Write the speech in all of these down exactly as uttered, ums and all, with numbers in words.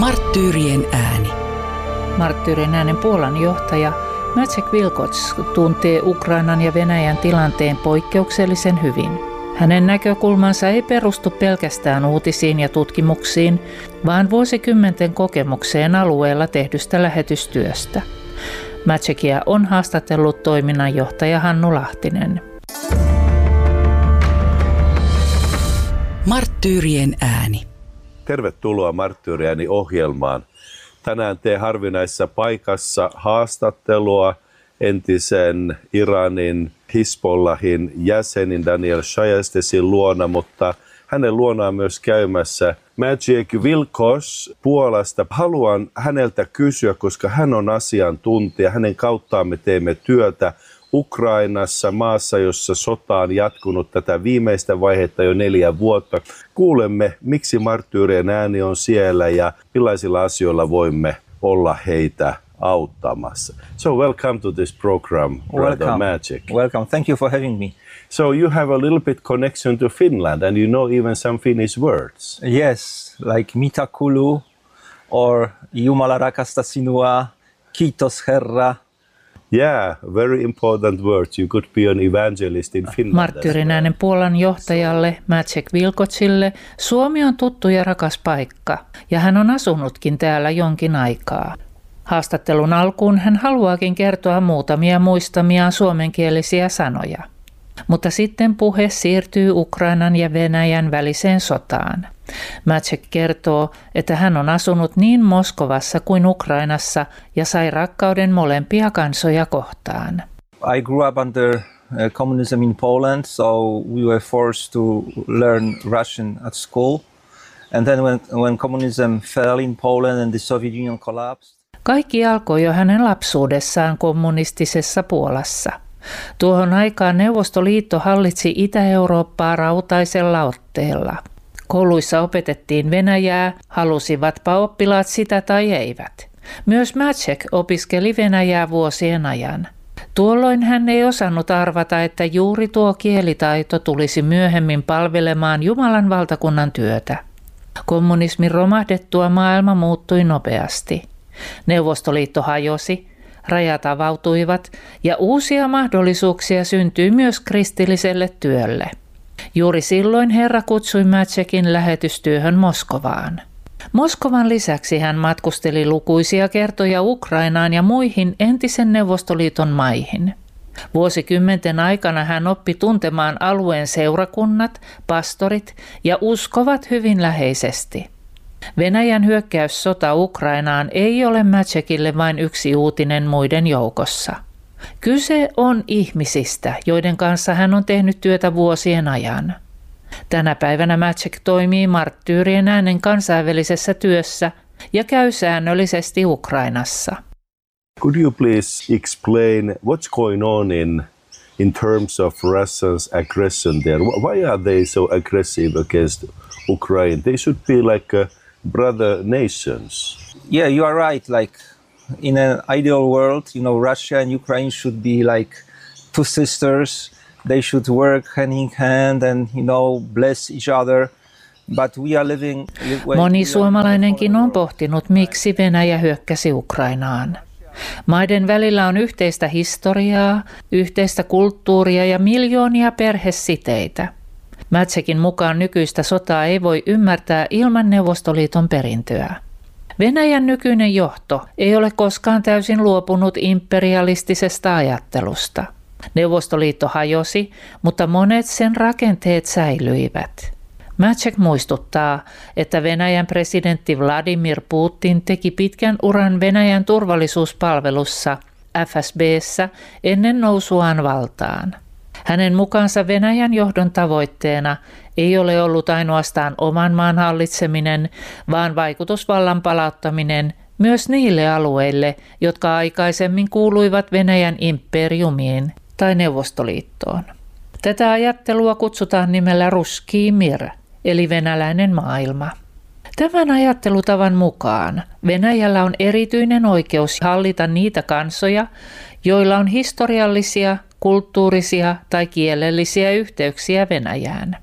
Marttyyrien ääni. Marttyyrien äänen Puolan johtaja Maciej Wilkots tuntee Ukrainan ja Venäjän tilanteen poikkeuksellisen hyvin. Hänen näkökulmansa ei perustu pelkästään uutisiin ja tutkimuksiin, vaan vuosikymmenten kokemukseen alueella tehdystä lähetystyöstä. Maciejia on haastatellut toiminnanjohtaja Hannu Lahtinen. Marttyyrien ääni. Tervetuloa Marttyyrien ohjelmaan. Tänään teen harvinaisessa paikassa haastattelua entisen Iranin Hizbollahin jäsenin Daniel Shayastesin luona, mutta hänen luonaan myös käymässä Maciej Wilkots Puolasta. Haluan häneltä kysyä, koska hän on asiantuntija. Hänen kauttaan me teemme työtä Ukrainassa, maassa, jossa sota on jatkunut tätä viimeistä vaihetta jo neljä vuotta. Kuulemme, miksi Marttyyrien ääni on siellä ja millaisilla asioilla voimme olla heitä auttamassa. So welcome to this program, brother Maciej. Welcome. Thank you for having me. So you have a little bit connection to Finland and you know even some Finnish words. Yes, like mitä kuuluu or Jumala rakastaa sinua, kiitos Herra. Yeah, very important words. You could be an evangelist in Finland. Marttyyrin äänen Puolan johtajalle Maciej Wilkotsille Suomi on tuttu ja rakas paikka, ja hän on asunutkin täällä jonkin aikaa. Haastattelun alkuun hän haluaakin kertoa muutamia muistamiaan suomenkielisiä sanoja. Mutta sitten puhe siirtyy Ukrainan ja Venäjän väliseen sotaan. Maciej kertoo, että hän on asunut niin Moskovassa kuin Ukrainassa ja sai rakkauden molempia kansoja kohtaan. I grew up under uh, communism in Poland, so we were forced to learn Russian at school. And then when, when communism fell in Poland and the Soviet Union collapsed. Kaikki alkoi jo hänen lapsuudessaan kommunistisessa Puolassa. Tuohon aikaan Neuvostoliitto hallitsi Itä-Eurooppaa rautaisella otteella. Kouluissa opetettiin venäjää, halusivatpa oppilaat sitä tai eivät. Myös Maciej opiskeli venäjää vuosien ajan. Tuolloin hän ei osannut arvata, että juuri tuo kielitaito tulisi myöhemmin palvelemaan Jumalan valtakunnan työtä. Kommunismin romahdettua maailma muuttui nopeasti. Neuvostoliitto hajosi, rajat avautuivat ja uusia mahdollisuuksia syntyi myös kristilliselle työlle. Juuri silloin Herra kutsui Maciejin lähetystyöhön Moskovaan. Moskovan lisäksi hän matkusteli lukuisia kertoja Ukrainaan ja muihin entisen Neuvostoliiton maihin. Vuosikymmenten aikana hän oppi tuntemaan alueen seurakunnat, pastorit ja uskovat hyvin läheisesti. Venäjän hyökkäyssota Ukrainaan ei ole Maciejille vain yksi uutinen muiden joukossa. Kyse on ihmisistä, joiden kanssa hän on tehnyt työtä vuosien ajan. Tänä päivänä Maciej toimii Marttyyrien äänen kansainvälisessä työssä ja käy säännöllisesti Ukrainassa. Could you please explain what's going on in in terms of Russia's aggression there? Why are they so aggressive against Ukraine? They should be like a brother nations. Yeah, you are right. Like in an ideal world, you know, Russia and Ukraine should be like two sisters. They should work hand in hand and, you know, bless each other. But we are living... Moni suomalainenkin on pohtinut, miksi Venäjä hyökkäsi Ukrainaan. Maiden välillä on yhteistä historiaa, yhteistä kulttuuria ja miljoonia perhesiteitä. Maciejin mukaan nykyistä sotaa ei voi ymmärtää ilman Neuvostoliiton perintöä. Venäjän nykyinen johto ei ole koskaan täysin luopunut imperialistisesta ajattelusta. Neuvostoliitto hajosi, mutta monet sen rakenteet säilyivät. Maciej muistuttaa, että Venäjän presidentti Vladimir Putin teki pitkän uran Venäjän turvallisuuspalvelussa F S B:ssä ennen nousuaan valtaan. Hänen mukaansa Venäjän johdon tavoitteena ei ole ollut ainoastaan oman maan hallitseminen, vaan vaikutusvallan palauttaminen myös niille alueille, jotka aikaisemmin kuuluivat Venäjän imperiumiin tai Neuvostoliittoon. Tätä ajattelua kutsutaan nimellä Russkij mir, eli venäläinen maailma. Tämän ajattelutavan mukaan Venäjällä on erityinen oikeus hallita niitä kansoja, joilla on historiallisia, kulttuurisia tai kielellisiä yhteyksiä Venäjään.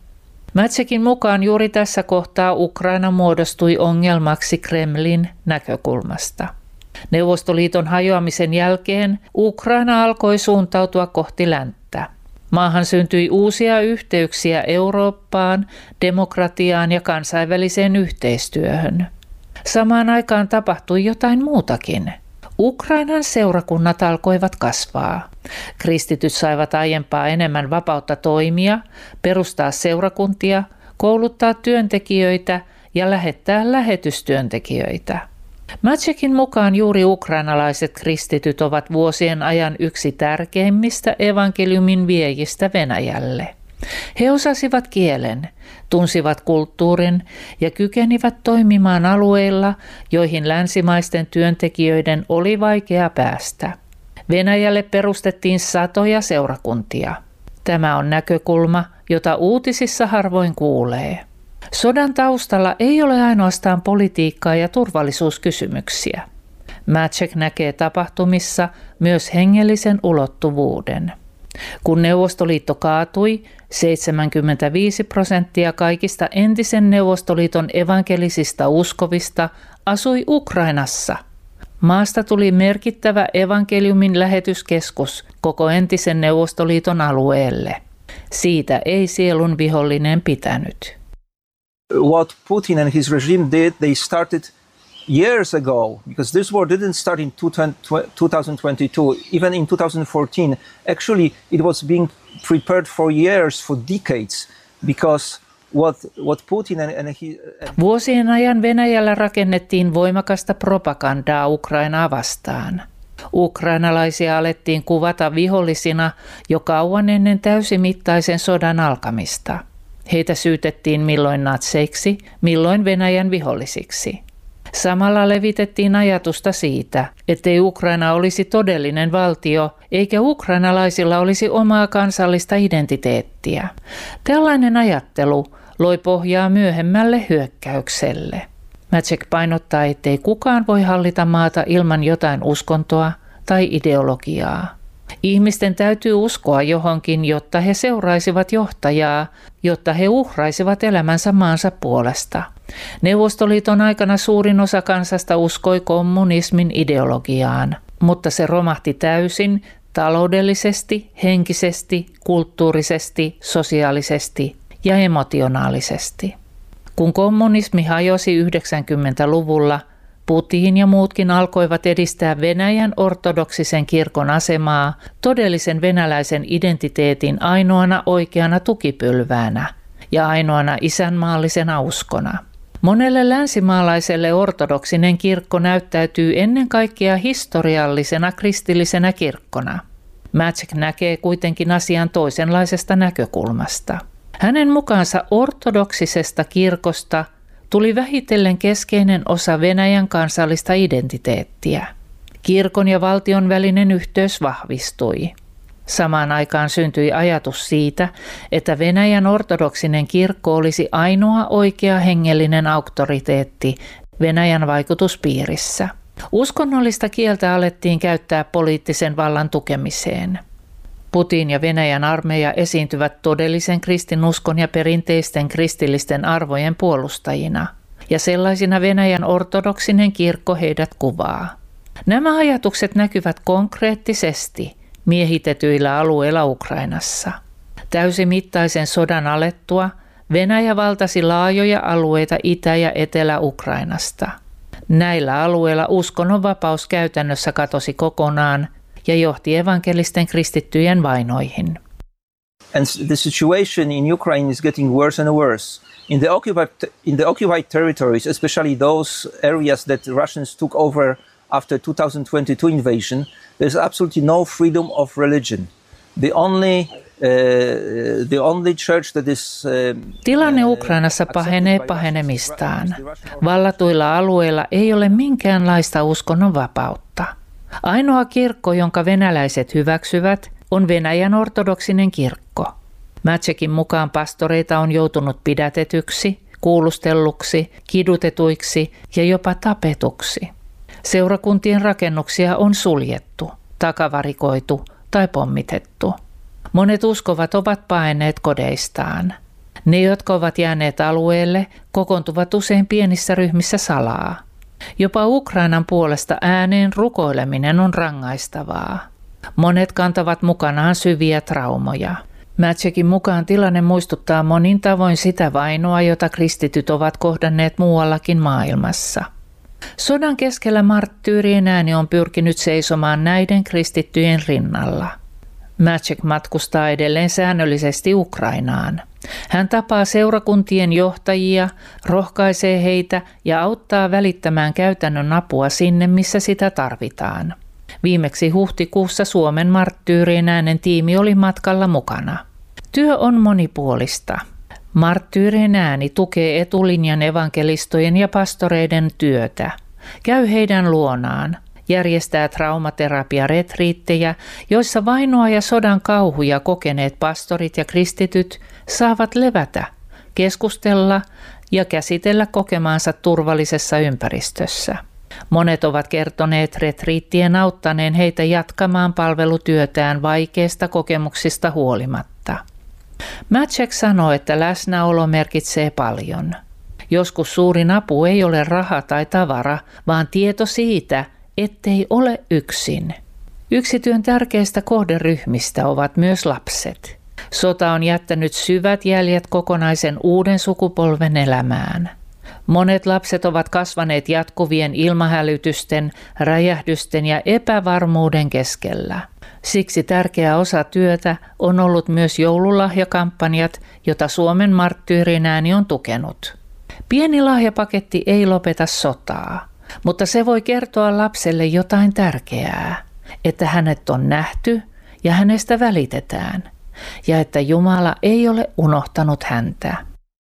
Macekin mukaan juuri tässä kohtaa Ukraina muodostui ongelmaksi Kremlin näkökulmasta. Neuvostoliiton hajoamisen jälkeen Ukraina alkoi suuntautua kohti länttä. Maahan syntyi uusia yhteyksiä Eurooppaan, demokratiaan ja kansainväliseen yhteistyöhön. Samaan aikaan tapahtui jotain muutakin. Ukrainan seurakunnat alkoivat kasvaa. Kristityt saivat aiempaa enemmän vapautta toimia, perustaa seurakuntia, kouluttaa työntekijöitä ja lähettää lähetystyöntekijöitä. Macekin mukaan juuri ukrainalaiset kristityt ovat vuosien ajan yksi tärkeimmistä evankeliumin viejistä Venäjälle. He osasivat kielen, tunsivat kulttuurin ja kykenivät toimimaan alueilla, joihin länsimaisten työntekijöiden oli vaikea päästä. Venäjälle perustettiin satoja seurakuntia. Tämä on näkökulma, jota uutisissa harvoin kuulee. Sodan taustalla ei ole ainoastaan politiikkaa ja turvallisuuskysymyksiä. Macek näkee tapahtumissa myös hengellisen ulottuvuuden. Kun Neuvostoliitto kaatui, seitsemänkymmentäviisi prosenttia kaikista entisen Neuvostoliiton evankelisista uskovista asui Ukrainassa. Maasta tuli merkittävä evankeliumin lähetyskeskus koko entisen Neuvostoliiton alueelle. Siitä ei sielun vihollinen pitänyt. What Putin and his regime did, they started years ago, because this war didn't start in twenty twenty-two, even in two thousand fourteen. Actually, it was being prepared for years, for decades, because what, what Putin and, and he... And Vuosien ajan Venäjällä rakennettiin voimakasta propagandaa Ukrainaa vastaan. Ukrainalaisia alettiin kuvata vihollisina jo kauan ennen täysimittaisen sodan alkamista. Heitä syytettiin milloin natseiksi, milloin Venäjän vihollisiksi. Samalla levitettiin ajatusta siitä, ettei Ukraina olisi todellinen valtio, eikä ukrainalaisilla olisi omaa kansallista identiteettiä. Tällainen ajattelu loi pohjaa myöhemmälle hyökkäykselle. Macek painottaa, ettei kukaan voi hallita maata ilman jotain uskontoa tai ideologiaa. Ihmisten täytyy uskoa johonkin, jotta he seuraisivat johtajaa, jotta he uhraisivat elämänsä maansa puolesta. Neuvostoliiton aikana suurin osa kansasta uskoi kommunismin ideologiaan, mutta se romahti täysin taloudellisesti, henkisesti, kulttuurisesti, sosiaalisesti ja emotionaalisesti. Kun kommunismi hajosi yhdeksänkymmentäluvulla, Putin ja muutkin alkoivat edistää Venäjän ortodoksisen kirkon asemaa todellisen venäläisen identiteetin ainoana oikeana tukipylväänä ja ainoana isänmaallisena uskona. Monelle länsimaalaiselle ortodoksinen kirkko näyttäytyy ennen kaikkea historiallisena kristillisenä kirkkona. Macek näkee kuitenkin asian toisenlaisesta näkökulmasta. Hänen mukaansa ortodoksisesta kirkosta tuli vähitellen keskeinen osa Venäjän kansallista identiteettiä. Kirkon ja valtion välinen yhteys vahvistui. Samaan aikaan syntyi ajatus siitä, että Venäjän ortodoksinen kirkko olisi ainoa oikea hengellinen auktoriteetti Venäjän vaikutuspiirissä. Uskonnollista kieltä alettiin käyttää poliittisen vallan tukemiseen. Putin ja Venäjän armeija esiintyvät todellisen kristinuskon ja perinteisten kristillisten arvojen puolustajina, ja sellaisina Venäjän ortodoksinen kirkko heidät kuvaa. Nämä ajatukset näkyvät konkreettisesti miehitetyillä alueilla Ukrainassa. Täysimittaisen sodan alettua Venäjä valtasi laajoja alueita Itä- ja Etelä-Ukrainasta. Näillä alueilla uskonnonvapaus käytännössä katosi kokonaan ja johti evankelisten kristittyjen vainoihin. And the situation in Ukraine is getting worse and worse. In the occupied, in the occupied territories, especially those areas that Russians took over after two thousand twenty-two invasion, there's absolutely no freedom of religion. The only Uh, the only church that is, uh, Tilanne Ukrainassa pahenee pahenemistaan. Vallatuilla alueilla ei ole minkäänlaista uskonnon vapautta. Ainoa kirkko, jonka venäläiset hyväksyvät, on Venäjän ortodoksinen kirkko. Macekin mukaan pastoreita on joutunut pidätetyksi, kuulustelluksi, kidutetuiksi ja jopa tapetuksi. Seurakuntien rakennuksia on suljettu, takavarikoitu tai pommitettu. Monet uskovat ovat paenneet kodeistaan. Ne, jotka ovat jääneet alueelle, kokoontuvat usein pienissä ryhmissä salaa. Jopa Ukrainan puolesta ääneen rukoileminen on rangaistavaa. Monet kantavat mukanaan syviä traumoja. Maciejin mukaan tilanne muistuttaa monin tavoin sitä vainoa, jota kristityt ovat kohdanneet muuallakin maailmassa. Sodan keskellä marttyyrien ääni on pyrkinyt seisomaan näiden kristittyjen rinnalla. Maciej matkustaa edelleen säännöllisesti Ukrainaan. Hän tapaa seurakuntien johtajia, rohkaisee heitä ja auttaa välittämään käytännön apua sinne, missä sitä tarvitaan. Viimeksi huhtikuussa Suomen marttyyrien äänen tiimi oli matkalla mukana. Työ on monipuolista. Marttyyrien ääni tukee etulinjan evankelistojen ja pastoreiden työtä. Käy heidän luonaan. Järjestää traumaterapiaretriittejä, joissa vainoa ja sodan kauhuja kokeneet pastorit ja kristityt saavat levätä, keskustella ja käsitellä kokemaansa turvallisessa ympäristössä. Monet ovat kertoneet retriittien auttaneen heitä jatkamaan palvelutyötään vaikeista kokemuksista huolimatta. Maciej sanoo, että läsnäolo merkitsee paljon. Joskus suurin apu ei ole raha tai tavara, vaan tieto siitä, ettei ole yksin. Yksi työn tärkeistä kohderyhmistä ovat myös lapset. Sota on jättänyt syvät jäljet kokonaisen uuden sukupolven elämään. Monet lapset ovat kasvaneet jatkuvien ilmahälytysten, räjähdysten ja epävarmuuden keskellä. Siksi tärkeä osa työtä on ollut myös joululahjakampanjat, jota Suomen marttyyrin ääni on tukenut. Pieni lahjapaketti ei lopeta sotaa, mutta se voi kertoa lapselle jotain tärkeää, että hänet on nähty ja hänestä välitetään, ja että Jumala ei ole unohtanut häntä.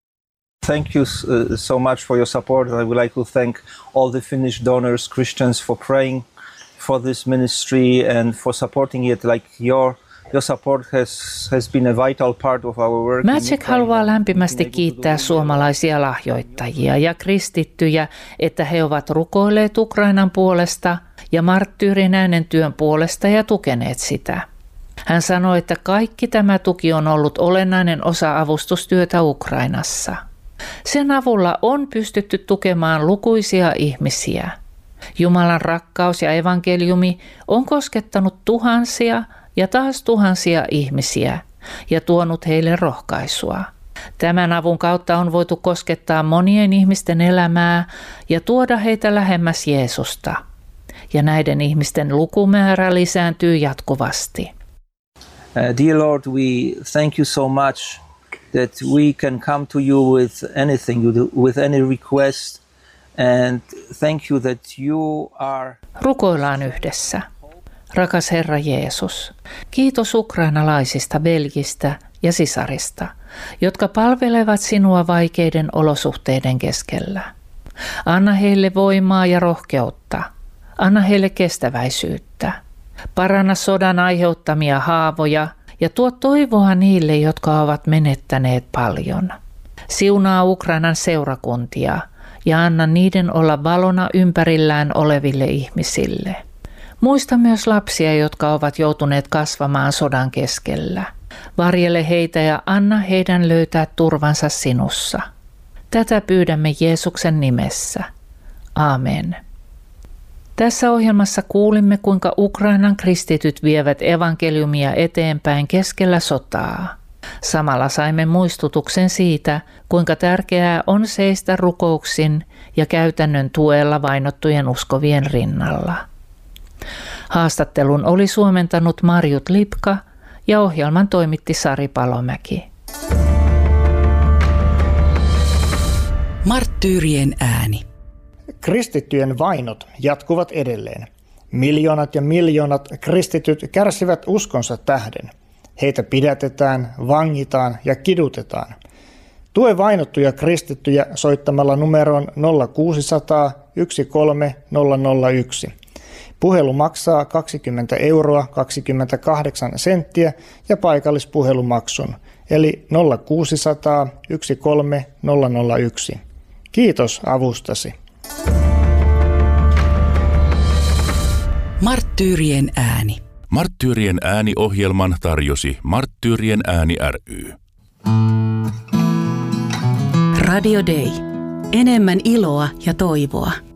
Thank you so much for your support. I would like to thank all the Finnish donors, Christians, for praying for this ministry and for supporting it. Like your your support has has been a vital part of our work. Maciej haluaa lämpimästi kiittää suomalaisia lahjoittajia ja kristittyjä, että he ovat rukoilleet Ukrainan puolesta ja marttyyrin äänen työn puolesta ja tukeneet sitä. Hän sanoi, että kaikki tämä tuki on ollut olennainen osa avustustyötä Ukrainassa. Sen avulla on pystytty tukemaan lukuisia ihmisiä. Jumalan rakkaus ja evankeliumi on koskettanut tuhansia ja taas tuhansia ihmisiä ja tuonut heille rohkaisua. Tämän avun kautta on voitu koskettaa monien ihmisten elämää ja tuoda heitä lähemmäs Jeesusta. Ja näiden ihmisten lukumäärä lisääntyy jatkuvasti. Uh, dear Lord, we thank you so much that we can come to you with anything, with any request, and thank you that you are... Rukoillaan yhdessä. Rakas Herra Jeesus, kiitos ukrainalaisista veljistä ja sisarista, jotka palvelevat sinua vaikeiden olosuhteiden keskellä. Anna heille voimaa ja rohkeutta. Anna heille kestäväisyyttä. Paranna sodan aiheuttamia haavoja ja tuo toivoa niille, jotka ovat menettäneet paljon. Siunaa Ukrainan seurakuntia ja anna niiden olla valona ympärillään oleville ihmisille. Muista myös lapsia, jotka ovat joutuneet kasvamaan sodan keskellä. Varjele heitä ja anna heidän löytää turvansa sinussa. Tätä pyydämme Jeesuksen nimessä. Aamen. Tässä ohjelmassa kuulimme, kuinka Ukrainan kristityt vievät evankeliumia eteenpäin keskellä sotaa. Samalla saimme muistutuksen siitä, kuinka tärkeää on seistä rukouksin ja käytännön tuella vainottujen uskovien rinnalla. Haastattelun oli suomentanut Marjut Lipka ja ohjelman toimitti Sari Palomäki. Marttyyrien ääni. Kristittyjen vainot jatkuvat edelleen. Miljoonat ja miljoonat kristityt kärsivät uskonsa tähden. Heitä pidätetään, vangitaan ja kidutetaan. Tue vainottuja kristittyjä soittamalla numeroon nolla kuusisataa yksi kolme nolla nolla yksi. Puhelu maksaa kaksikymmentä euroa kaksikymmentäkahdeksan senttiä ja paikallispuhelumaksun, eli nolla kuusisataa yksi kolme nolla nolla yksi. Kiitos avustasi. Marttyyrien ääni. Marttyyrien ääni-ohjelman tarjosi Marttyyrien ääni ry. Radio Day. Enemmän iloa ja toivoa.